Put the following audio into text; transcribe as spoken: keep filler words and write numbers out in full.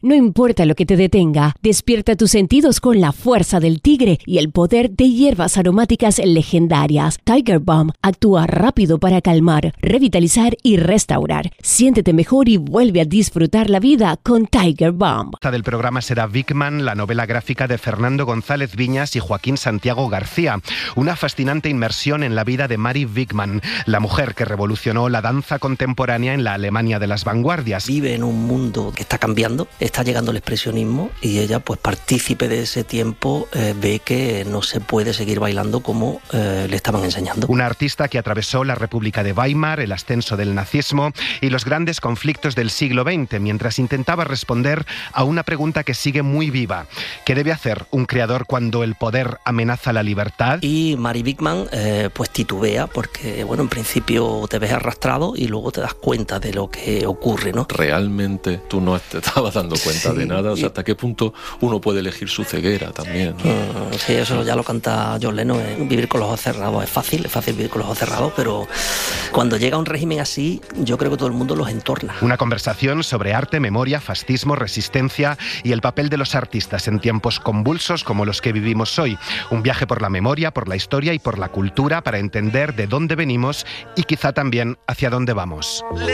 No importa lo que te detenga, despierta tus sentidos con la fuerza del tigre y el poder de hierbas aromáticas legendarias. Tiger Balm actúa rápido para calmar, revitalizar y restaurar. Siéntete mejor y vuelve a disfrutar la vida con Tiger Balm. Del programa será Vickman, la novela gráfica de Fernando González Viñas y Joaquín Santiago García. Una fascinante inmersión en la vida de Mary Vickman, la mujer que revolucionó la danza contemporánea en la Alemania de las vanguardias. Vive en un mundo que está cambiando, está llegando el expresionismo y ella, pues partícipe de ese tiempo, eh, ve que no se puede seguir bailando como eh, le estaban enseñando. Una artista que atravesó la República de Weimar, el ascenso del nazismo y los grandes conflictos del siglo veinte, mientras intentaba responder a una pregunta que sigue muy viva. ¿Qué debe hacer un creador cuando el poder amenaza la libertad? Y Mary Vickman eh, pues titubea porque, bueno, en principio te ves arrastrado y luego te das cuenta de lo que ocurre, ¿no? Realmente tú no te estabas dando cuenta sí, de nada, o sea, hasta qué punto uno puede elegir su ceguera también, ¿no? Uh, sí, eso ya lo canta John Lennon, ¿eh? Vivir con los ojos cerrados es fácil, es fácil vivir con los ojos cerrados, pero cuando llega un régimen así, yo creo que todo el mundo los entorna. Una conversación sobre arte, memoria, fascismo, resistencia y el papel de los artistas en tiempos convulsos como los que vivimos hoy. Un viaje por la memoria, por la historia y por la cultura para entender de dónde venimos y quizá también hacia dónde vamos.